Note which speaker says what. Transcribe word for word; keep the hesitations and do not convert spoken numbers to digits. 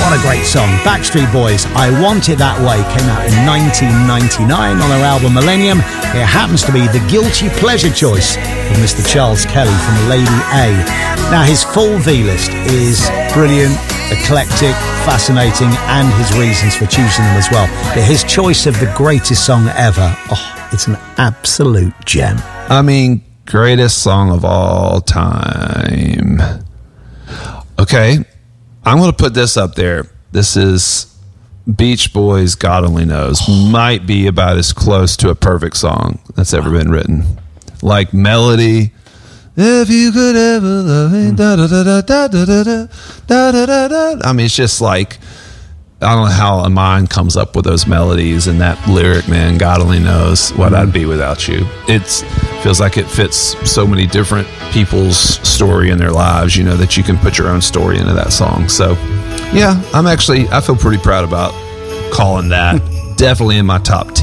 Speaker 1: What a great song. Backstreet Boys, I Want It That Way, came out in nineteen ninety-nine on their album Millennium. It happens to be the guilty pleasure choice of Mister Charles Kelly from Lady A. Now, his full V-list is brilliant, eclectic, fascinating, and his reasons for choosing them as well. But his choice of the greatest song ever, oh, it's an absolute gem.
Speaker 2: I mean, greatest song of all time. Okay, I'm going to put this up there. This is Beach Boys' God Only Knows. Might be about as close to a perfect song that's ever been written. Like melody. If you could ever love me, da da da da da da da da da da. I mean, it's just like, I don't know how a mind comes up with those melodies and that lyric, man. God only knows what I'd be without you. It feels like it fits so many different people's story in their lives, you know, that you can put your own story into that song. So, yeah, I'm actually, I feel pretty proud about calling that definitely in my top ten.